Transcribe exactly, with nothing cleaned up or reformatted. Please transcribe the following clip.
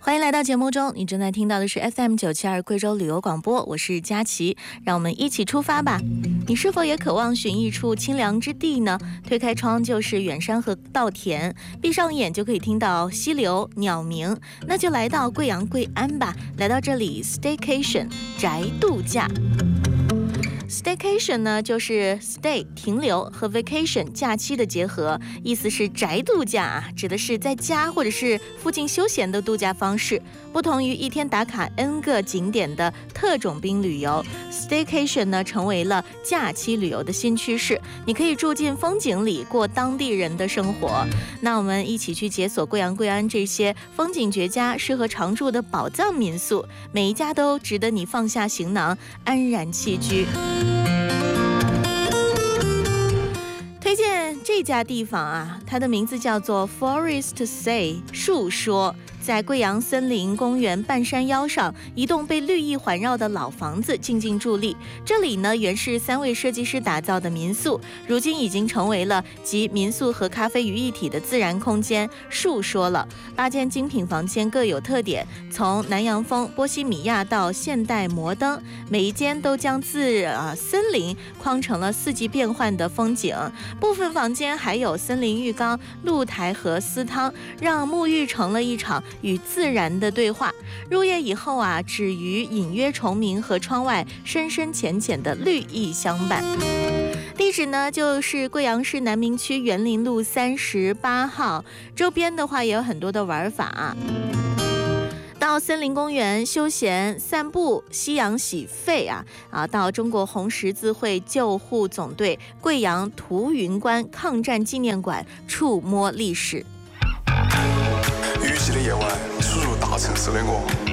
欢迎来到节目中，你正在听到的是 F M 九七二贵州旅游广播，我是佳琪，让我们一起出发吧。你是否也渴望寻一处清凉之地呢？推开窗就是远山和稻田，闭上眼就可以听到溪流、鸟鸣，那就来到贵阳贵安吧。来到这里 Staycation 宅度假。Staycation 呢，就是 stay 停留和 vacation 假期的结合，意思是宅度假啊，指的是在家或者是附近休闲的度假方式。不同于一天打卡 N 个景点的特种兵旅游 ，Staycation 呢成为了假期旅游的新趋势。你可以住进风景里，过当地人的生活。那我们一起去解锁贵阳贵安这些风景绝佳、适合常住的宝藏民宿，每一家都值得你放下行囊，安然栖居。推荐这家地方啊，它的名字叫做 Forest Say 树说，在贵阳森林公园半山腰上，一栋被绿意环绕的老房子静静伫立。这里呢，原是三位设计师打造的民宿，如今已经成为了集民宿和咖啡于一体的自然空间。树说了，八间精品房间各有特点，从南洋风、波西米亚到现代摩登，每一间都将自呃森林框成了四季变换的风景。部分房间还有森林浴缸、露台和私汤，让沐浴成了一场与自然的对话。入夜以后啊，只与隐约虫鸣和窗外深深浅浅的绿意相伴。地址呢，就是贵阳市南明区园林路三十八号，周边的话也有很多的玩法啊。到森林公园休闲散步、夕阳洗肺啊啊！到中国红十字会救护总队贵阳图云关抗战纪念馆触摸历史。 雨季的夜晚，初入大城市的我，